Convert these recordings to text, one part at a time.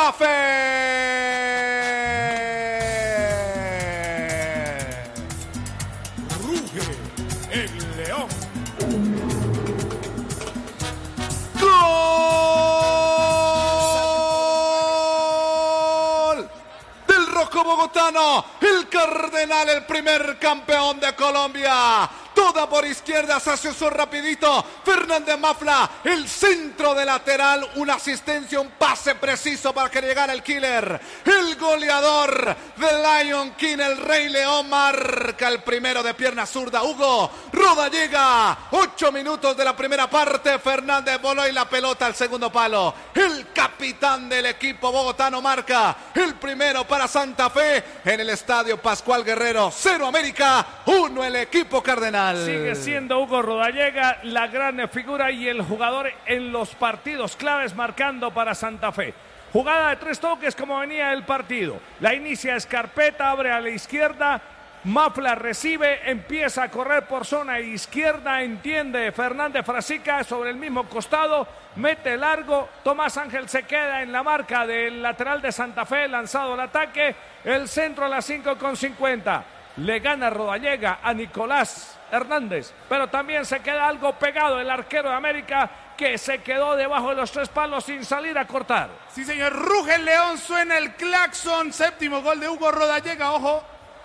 Santa Fe. Ruge el león. ¡Gol! Del rojo bogotano, el Cardenal, el primer campeón de Colombia. Toda por izquierda, se asesó rapidito. Fernández Mafla, el centro de lateral, una asistencia, un pase preciso para que llegara el killer. El goleador de Lion King, el Rey León, marca el primero de pierna zurda. Hugo Rodallega, 8 minutos de la primera parte. Fernández voló y la pelota al segundo palo. El capitán del equipo bogotano marca el primero para Santa Fe en el estadio Pascual Guerrero. 0 América, 1 el equipo cardenal. Sigue siendo Hugo Rodallega la gran figura y el jugador en los partidos claves marcando para Santa Fe. Jugada de 3 toques como venía el partido. La inicia Escarpeta, abre a la izquierda. Mafla recibe, empieza a correr por zona izquierda, entiende Fernández Frasica sobre el mismo costado, mete largo, Tomás Ángel se queda en la marca del lateral de Santa Fe, lanzado al ataque, el centro a las 5:50. Le gana Rodallega a Nicolás Hernández, pero también se queda algo pegado el arquero de América, que se quedó debajo de los 3 palos sin salir a cortar. Sí, señor, ruge el león, suena el claxon, 7º gol de Hugo Rodallega, ojo.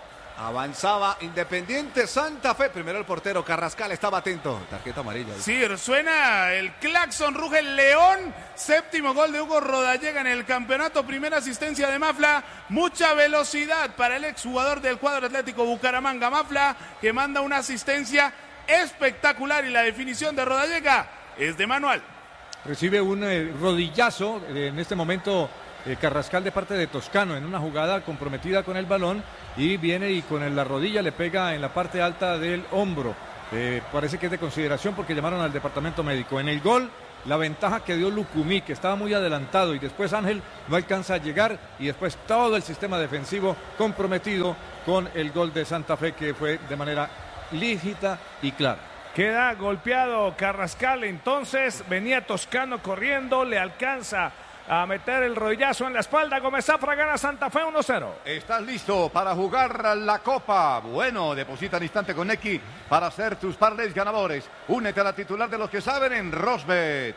Avanzaba Independiente Santa Fe. Primero el portero Carrascal estaba atento. Tarjeta amarilla. Sí, suena el claxon, ruge el león. 7º gol de Hugo Rodallega en el campeonato. Primera asistencia de Mafla. Mucha velocidad para el exjugador del cuadro Atlético Bucaramanga. Mafla, que manda una asistencia espectacular, y la definición de Rodallega es de manual. Recibe un rodillazo en este momento Carrascal de parte de Toscano en una jugada comprometida con el balón, y viene y con la rodilla le pega en la parte alta del hombro. Parece que es de consideración porque llamaron al departamento médico. En el gol, la ventaja que dio Lucumí, que estaba muy adelantado, y después Ángel no alcanza a llegar, y después todo el sistema defensivo comprometido con el gol de Santa Fe, que fue de manera lícita y clara. Queda golpeado Carrascal, entonces venía Toscano corriendo, le alcanza a meter el rodillazo en la espalda. Gómez Zafra, gana Santa Fe 1-0. ¿Estás listo para jugar la Copa? Bueno, deposita al instante con X para hacer tus parlays ganadores. Únete a la titular de los que saben en Rosbet.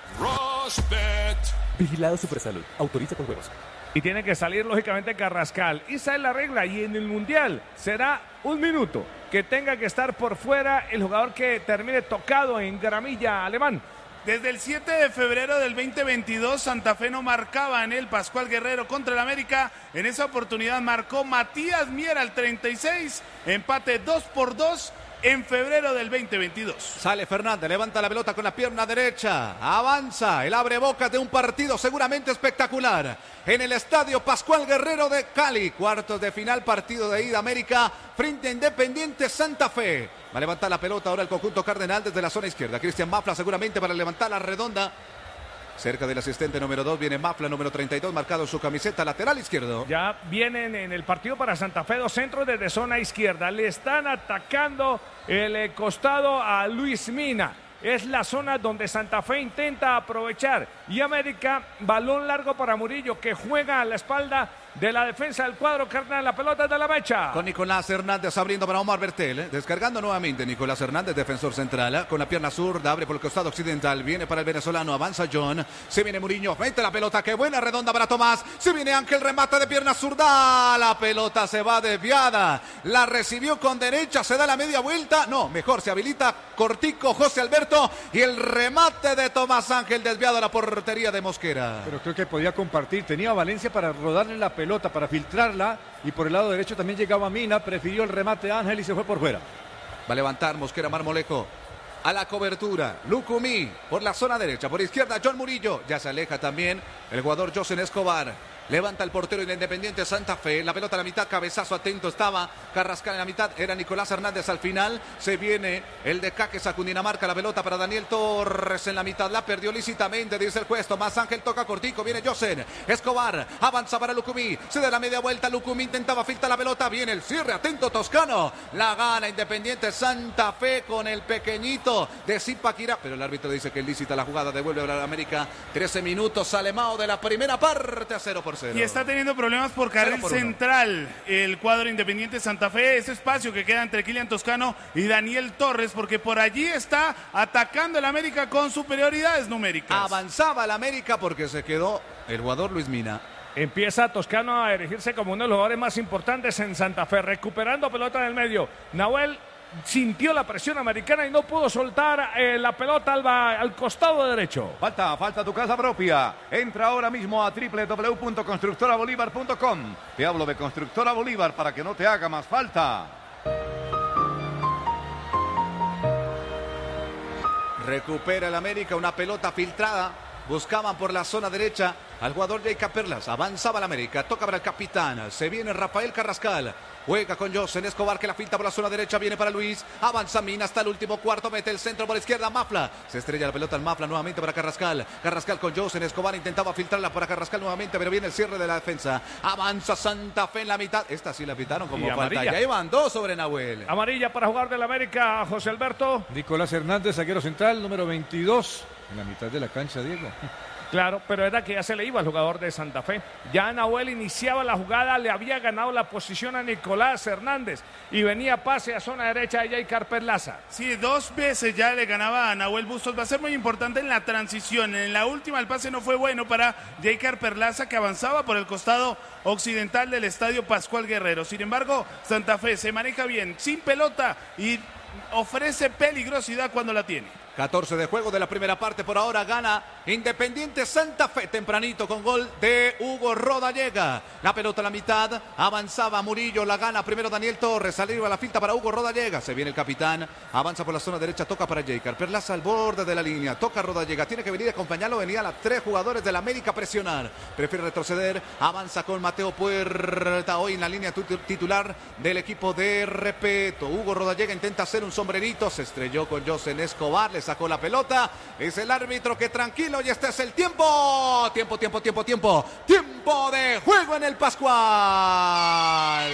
Rosbet. Vigilado Supersalud. Autoriza con juegos. Y tiene que salir lógicamente Carrascal. Esa es la regla, y en el Mundial será 1 minuto que tenga que estar por fuera el jugador que termine tocado en gramilla alemán. Desde el 7 de febrero del 2022, Santa Fe no marcaba en el Pascual Guerrero contra el América. En esa oportunidad marcó Matías Miera al 36, empate 2-2 en febrero del 2022. Sale Fernández, levanta la pelota con la pierna derecha, avanza, el abrebocas de un partido seguramente espectacular en el estadio Pascual Guerrero de Cali. Cuartos de final, partido de ida, América frente a Independiente Santa Fe. Va a levantar la pelota ahora el conjunto cardenal desde la zona izquierda. Cristian Mafla seguramente para levantar la redonda. Cerca del asistente número 2 viene Mafla, número 32, marcado en su camiseta, lateral izquierdo. Ya vienen en el partido para Santa Fe 2 centros desde zona izquierda. Le están atacando el costado a Luis Mina. Es la zona donde Santa Fe intenta aprovechar. Y América, balón largo para Murillo, que juega a la espalda de la defensa del cuadro cardenal. La pelota de la mecha. Con Nicolás Hernández abriendo para Omar Bertel. Descargando nuevamente Nicolás Hernández, defensor central. Con la pierna zurda, abre por el costado occidental. Viene para el venezolano, avanza John. Se viene Murillo, mete la pelota. Qué buena redonda para Tomás. Se viene Ángel, remata de pierna zurda. La pelota se va desviada. La recibió con derecha, se da la media vuelta. No, mejor se habilita cortico José Alberto. Y el remate de Tomás Ángel desviado a la portería de Mosquera. Pero creo que podía compartir. Tenía Valencia para rodarle la pelota, para filtrarla, y por el lado derecho también llegaba Mina, prefirió el remate a Ángel y se fue por fuera. Va a levantar Mosquera Marmolejo a la cobertura. Lucumí por la zona derecha, por izquierda John Murillo. Ya se aleja también el jugador Josen Escobar. Levanta el portero de Independiente Santa Fe. La pelota a la mitad, cabezazo atento estaba Carrascal en la mitad. Era Nicolás Hernández al final. Se viene el de Caques a Cundinamarca. La pelota para Daniel Torres en la mitad. La perdió lícitamente, dice el juez. Tomás Ángel toca cortico. Viene Josen Escobar. Avanza para Lucumí. Se da la media vuelta. Lucumí intentaba filtrar la pelota. Viene el cierre. Atento Toscano. La gana Independiente Santa Fe con el pequeñito de Zipaquirá. Pero el árbitro dice que es lícita la jugada. Devuelve a la América. 13 minutos. Sale Mao de la primera parte a 0-0. Y está teniendo problemas por carril central el cuadro Independiente Santa Fe. Ese espacio que queda entre Kylian Toscano y Daniel Torres, porque por allí está atacando el América con superioridades numéricas. Avanzaba el América porque se quedó el jugador Luis Mina. Empieza Toscano a erigirse como uno de los jugadores más importantes en Santa Fe, recuperando pelota en el medio. Nahuel sintió la presión americana y no pudo soltar la pelota al costado derecho. Falta tu casa propia. Entra ahora mismo a www.constructorabolívar.com. Te hablo de Constructora Bolívar para que no te haga más falta. Recupera el América, una pelota filtrada. Buscaban por la zona derecha al jugador Jacob Perlas. Avanzaba el América, toca para el capitán. Se viene Rafael Carrascal. Juega con Josen Escobar que la finta por la zona derecha. Viene para Luis. Avanza Mina hasta el último cuarto. Mete el centro por la izquierda. Mafla. Se estrella la pelota al Mafla nuevamente para Carrascal. Carrascal con Josen Escobar. Intentaba filtrarla para Carrascal nuevamente. Pero viene el cierre de la defensa. Avanza Santa Fe en la mitad. Esta sí la pitaron como falta. Ya iban 2 sobre Nahuel. Amarilla para jugar del América, José Alberto. Nicolás Hernández, zaguero central, número 22. En la mitad de la cancha, Diego. Claro, pero era que ya se le iba al jugador de Santa Fe. Ya Nahuel iniciaba la jugada, le había ganado la posición a Nicolás Hernández y venía pase a zona derecha de Jacob Perlaza. Sí, 2 veces ya le ganaba a Nahuel Bustos. Va a ser muy importante en la transición. En la última el pase no fue bueno para Jacob Perlaza, que avanzaba por el costado occidental del estadio Pascual Guerrero. Sin embargo, Santa Fe se maneja bien, sin pelota y ofrece peligrosidad cuando la tiene. 14 de juego de la primera parte. Por ahora gana Independiente Santa Fe tempranito con gol de Hugo Rodallega. La pelota a la mitad. Avanzaba Murillo. La gana primero Daniel Torres. Salió a la finta para Hugo Rodallega. Se viene el capitán. Avanza por la zona derecha. Toca para Jacob Perlaza al borde de la línea. Toca Rodallega. Tiene que venir a acompañarlo. Venían a 3 jugadores del América a presionar. Prefiere retroceder. Avanza con Mateo Puerta. Hoy en la línea titular del equipo de Repeto. Hugo Rodallega intenta hacer un sombrerito. Se estrelló con Josen Escobar. Sacó la pelota, es el árbitro que tranquilo y este es el tiempo de juego en el Pascual.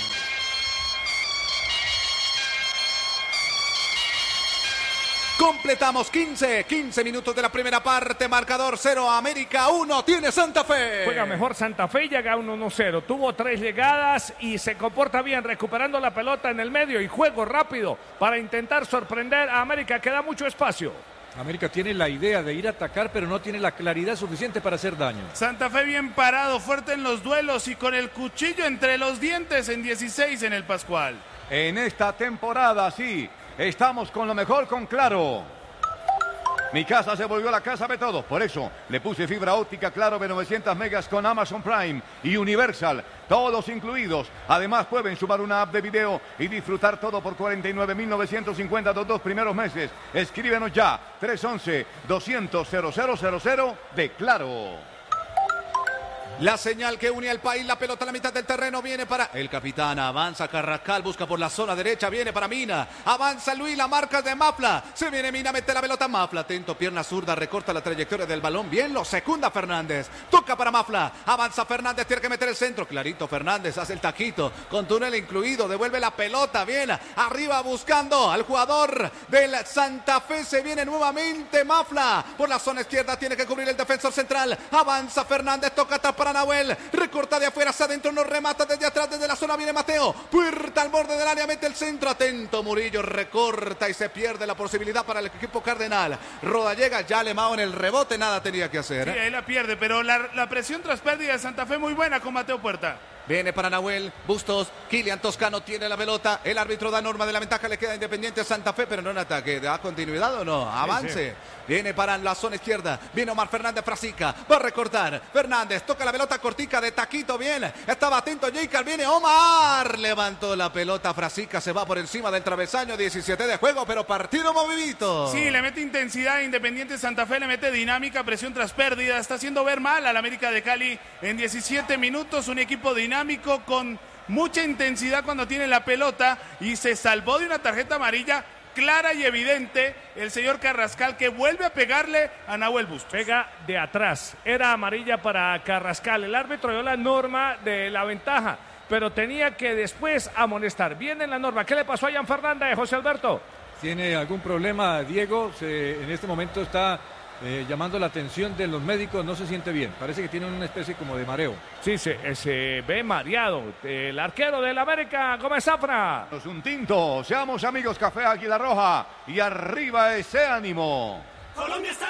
Completamos 15 minutos de la primera parte, marcador 0, América 1, tiene Santa Fe. Juega mejor Santa Fe y llega 1-0, tuvo 3 llegadas y se comporta bien, recuperando la pelota en el medio y juego rápido para intentar sorprender a América, que da mucho espacio. América tiene la idea de ir a atacar, pero no tiene la claridad suficiente para hacer daño. Santa Fe bien parado, fuerte en los duelos y con el cuchillo entre los dientes en 16 en el Pascual. En esta temporada, sí, estamos con lo mejor con Claro. Mi casa se volvió la casa de todos. Por eso le puse fibra óptica Claro de 900 megas con Amazon Prime y Universal. Todos incluidos. Además pueden sumar una app de video y disfrutar todo por 49.950 los 2 primeros meses. Escríbenos ya. 311-200-0000 de Claro. La señal que une al país, la pelota a la mitad del terreno, viene para el capitán, avanza Carrascal, busca por la zona derecha, viene para Mina, avanza Luis, la marca de Mafla, se viene Mina, mete la pelota Mafla, atento, pierna zurda, recorta la trayectoria del balón, bien lo secunda Fernández, toca para Mafla, avanza Fernández, tiene que meter el centro, clarito Fernández, hace el taquito, con túnel incluido, devuelve la pelota, bien, arriba buscando al jugador del Santa Fe, se viene nuevamente Mafla, por la zona izquierda, tiene que cubrir el defensor central, avanza Fernández, toca para Nahuel, recorta de afuera hacia adentro, no remata desde atrás, desde la zona viene Mateo, Puerta al borde del área, mete el centro, atento Murillo, recorta y se pierde la posibilidad para el equipo cardenal. Rodallega ya le mao en el rebote, nada tenía que hacer. Sí, ahí la pierde, pero la presión tras pérdida de Santa Fe muy buena con Mateo Puerta. Viene para Nahuel Bustos. Kylian Toscano tiene la pelota. El árbitro da norma de la ventaja. Le queda Independiente Santa Fe, pero no en ataque. ¿Da continuidad o no? Avance. Sí. Viene para la zona izquierda. Viene Omar Fernández Frasica. Va a recortar. Fernández toca la pelota cortica de taquito. Viene. Estaba atento Jeicar. Viene Omar. Levantó la pelota. Frasica se va por encima del travesaño. 17 de juego, pero partido movidito. Sí, le mete intensidad a Independiente Santa Fe. Le mete dinámica, presión tras pérdida. Está haciendo ver mal al América de Cali en 17 minutos. Un equipo dinámico con mucha intensidad cuando tiene la pelota. Y se salvó de una tarjeta amarilla clara y evidente el señor Carrascal, que vuelve a pegarle a Nahuel Bustos. Pega de atrás, era amarilla para Carrascal. El árbitro dio la norma de la ventaja, pero tenía que después amonestar. Viene la norma. ¿Qué le pasó a Jan Fernández, José Alberto? ¿Tiene algún problema, Diego? En este momento está llamando la atención de los médicos, no se siente bien. Parece que tiene una especie como de mareo. Sí, se ve mareado. El arquero del América, Gómez Zafra. Es un tinto. Seamos amigos, Café Águila Roja. Y arriba ese ánimo. Colombia está